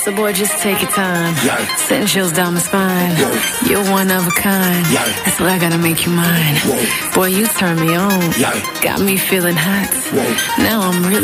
So boy, just take your time. Yeah. Sending chills down my spine. Yeah. You're one of a kind. Yeah. That's why I gotta make you mine. Whoa. Boy, you turn me on. Yeah. Got me feeling hot. Whoa. Now I'm really